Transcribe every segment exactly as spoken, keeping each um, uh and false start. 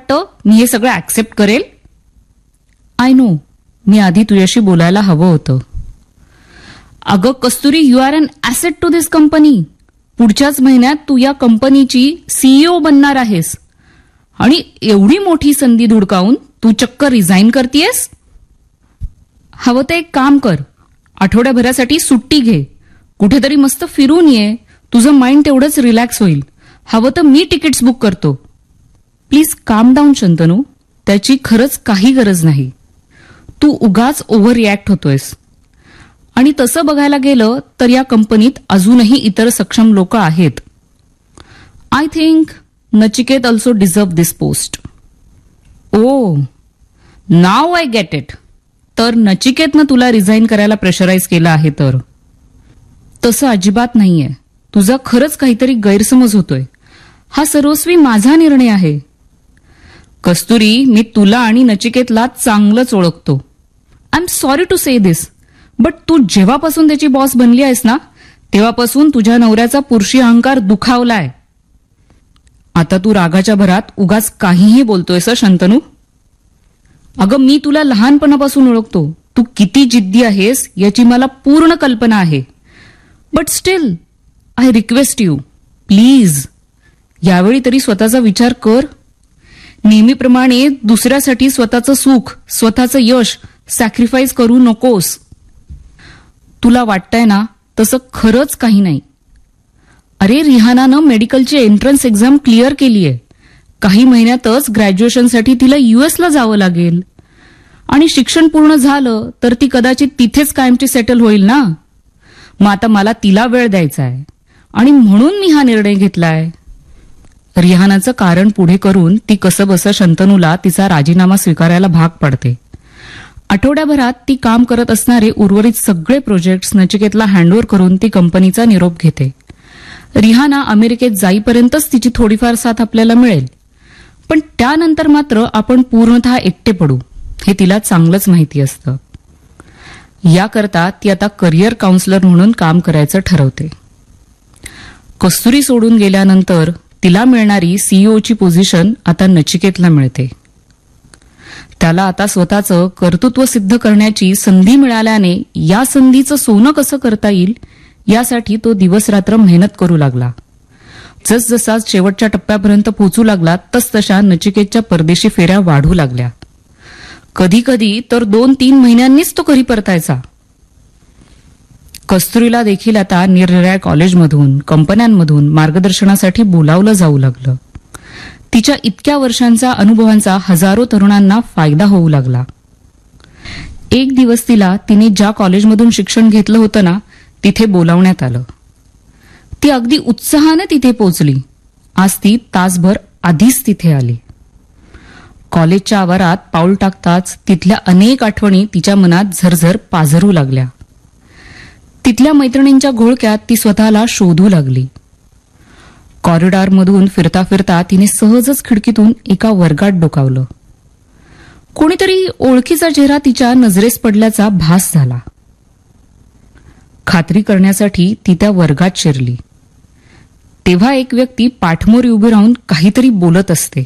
वाटतं मी हे सगळं ऍक्सेप्ट करेल? आय नो, मी आधी तुझ्याशी बोलायला हवं होतं. अगं कस्तुरी, you R an asset to this company. पुढच्याच महिन्यात तू या कंपनीची सीईओ बनणार आहेस आणि एवढी मोठी संधी धुडकावून तू चक्क रिझाईन करतेयस? हवं ते एक काम कर, आठवड्याभरासाठी सुट्टी घे, कुठेतरी मस्त फिरून ये, तुझं माइंड तेवढंच रिलॅक्स होईल. हवं तर मी तिकीट्स बुक करतो. प्लीज काम डाऊन शंतनू, त्याची खरंच काही गरज नाही. तू उगाच ओव्हर रिॲक्ट होतोयस. आणि तसं बघायला गेलं तर या कंपनीत अजूनही इतर सक्षम लोक आहेत. I think Nachiket also deserve this post. O, now I get it. तर नचिकेतनं तुला रिझाईन करायला प्रेशराईज केलं आहे तर? तसं अजिबात नाहीये. तुझा खरंच काहीतरी गैरसमज होतोय. हा सर्वस्वी माझा निर्णय आहे. कस्तुरी, मी तुला आणि नचिकेतला चांगलंच ओळखतो. I am sorry to say this, but तू जेव्हापासून त्याची बॉस बनली आहेस ना, तेव्हापासून तुझ्या नवऱ्याचा पुरुषी अहंकार दुखावलाय. आता तू रागाच्या भरात उगाच काहीही बोलतोयस शंतनू. अगं, मी तुला लहानपणापासून ओळखतो. तू किती जिद्दी आहेस याची मला पूर्ण कल्पना आहे. But still I request you, please यावेळी तरी स्वतःचा विचार कर. नेहमीप्रमाणे दुसऱ्यासाठी स्वतःचं सुख, स्वतःचं यश सॅक्रिफाईस करू नकोस. तुला वाटतंय ना, तसं खरंच काही नाही. अरे, रिहानानं मेडिकलची एंट्रन्स एक्झाम क्लिअर केलीय. काही महिन्यातच ग्रॅज्युएशनसाठी तिला युएसला जावं लागेल. आणि शिक्षण पूर्ण झालं तर ती कदाचित तिथेच कायमची सेटल होईल ना. मग आता मला तिला वेळ द्यायचा आहे आणि म्हणून मी हा निर्णय घेतलाय. रिहानाचं कारण पुढे करून ती कसंबसं शंतनूला तिचा राजीनामा स्वीकारायला भाग पडते. आठवड्याभरात ती काम करत असणारे उर्वरित सगळे प्रोजेक्ट्स नचिकेतला हँडओव्हर करून ती कंपनीचा निरोप घेते. रिहाना अमेरिकेत जाईपर्यंतच तिची थोडीफार साथ आपल्याला मिळेल, पण त्यानंतर मात्र आपण पूर्णतः एकटे पडू हे तिला चांगलंच माहिती असतं. याकरता ती आता करिअर काउन्सिलर म्हणून काम करायचं ठरवते. कस्तुरी सोडून गेल्यानंतर तिला मिळणारी सीईओची पोझिशन आता नचिकेतला मिळते. त्याला आता स्वतःचं कर्तृत्व सिद्ध करण्याची संधी मिळाल्याने या संधीचं सोनं कसं करता येईल यासाठी तो दिवसरात्र मेहनत करू लागला. जसजसा शेवटच्या टप्प्यापर्यंत पोहोचू लागला तसतशा नचिकेतच्या परदेशी फेऱ्या वाढू लागल्या. कधी कधी तर दोन तीन महिन्यांनीच तो घरी परतायचा. कस्तुरीला देखील आता निरनिराळ्या कॉलेजमधून, कंपन्यांमधून मार्गदर्शनासाठी बोलावलं जाऊ लागलं. तिच्या इतक्या वर्षांचा अनुभवांचा हजारो तरुणांना फायदा होऊ लागला. एक दिवस तिला तिने ज्या कॉलेजमधून शिक्षण घेतलं होतं ना, तिथे बोलावण्यात आलं. ती अगदी उत्साहाने तिथे पोहोचली. आज ती तासभर आधीच तिथे आली. कॉलेजच्या आवारात पाऊल टाकताच तिथल्या अनेक आठवणी तिच्या मनात झरझर पाझरू लागल्या. तिथल्या मैत्रिणींच्या घोळक्यात ती स्वतःला शोधू लागली. कॉरिडॉरमधून फिरता फिरता तिने सहजच खिडकीतून एका वर्गात डोकावलं. कोणीतरी ओळखीचा चेहरा तिच्या नजरेस पडल्याचा भास झाला. खात्री करण्यासाठी ती त्या वर्गात शिरली. तेव्हा एक व्यक्ती पाठमोरी उभी राहून काहीतरी बोलत असते.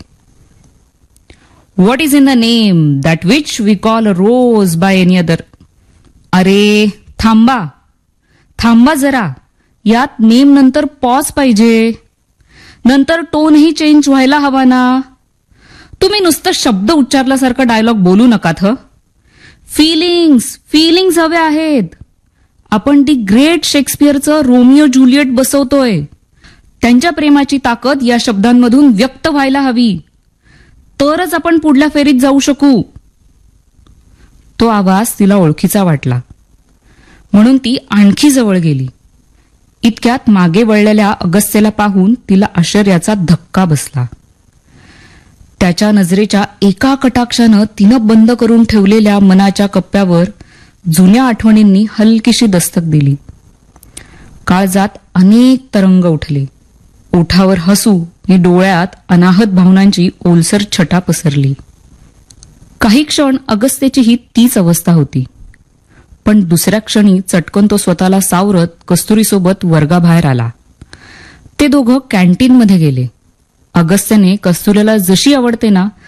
What is in the name that which we call a rose by any other. अरे थांबा थांबा जरा, यात नेम नंतर पॉज पाहिजे. नंतर टोनही चेंज व्हायला हवा ना. तुम्ही नुसतं शब्द उच्चारल्यासारखं डायलॉग बोलू नकात. ह फिलिंग्स फिलिंग्स हवे आहेत. आपण दी ग्रेट शेक्सपियरचं रोमिओ ज्युलियट बसवतोय. त्यांच्या प्रेमाची ताकद या शब्दांमधून व्यक्त व्हायला हवी, तरच आपण पुढल्या फेरीत जाऊ शकू. तो आवाज तिला ओळखीचा वाटला म्हणून ती आणखी जवळ गेली. इतक्यात मागे वळलेल्या अगस्त्यला पाहून तिला आश्चर्याचा धक्का बसला. त्याच्या नजरेच्या एका कटाक्षानं तिनं बंद करून ठेवलेल्या मनाच्या कप्प्यावर जुन्या आठवणींनी हलकीशी दस्तक दिली. काळजात अनेक तरंग उठले. ओठावर हसू आणि डोळ्यात अनाहत भावनांची ओलसर छटा पसरली. काही क्षण अगस्त्यचीही तीच अवस्था होती, पण दुसऱ्या क्षणी चटकन तो स्वतःला सावरत कस्तुरीसोबत वर्गाबाहेर आला. ते दोघं कॅन्टीनमध्ये गेले. अगस्त्यने कस्तुरीला जशी आवडते ना